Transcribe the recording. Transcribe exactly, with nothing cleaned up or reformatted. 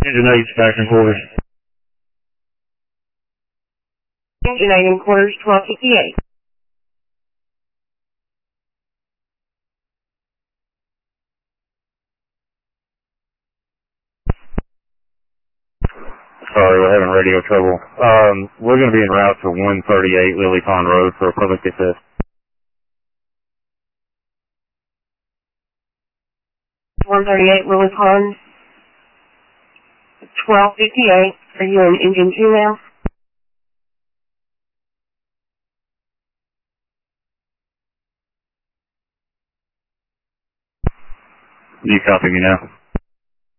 Engine eight, stacking quarters. Engine eight in quarters, twelve fifty-eight. Sorry, we're having radio trouble. Um, we're going to be en route to one thirty-eight Lily Pond Road for a public assist. one thirty-eight Lily Pond, twelve fifty-eight. Are you in engine two now? Do you copy me now?